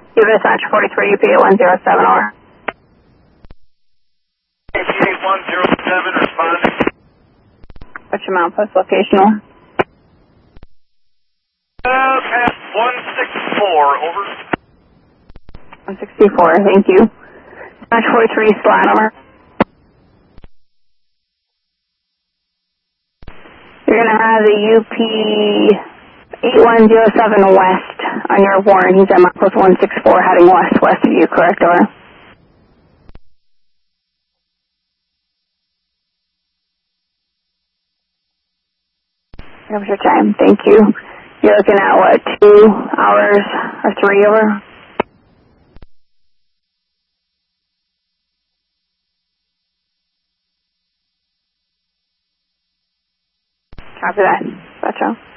Give it a Dispatch 43, UPA 107, over. UPA 107, responding. What's your mount post locational? Pass 164, over. 164, thank you. Dispatch 43, slide over. You're going to have the UP 8107 west on your warrant. He's at mile post 164 heading west of you, correct, over? That was your time, thank you. You're looking at what, 2 hours or 3, over? Copy that. Gotcha.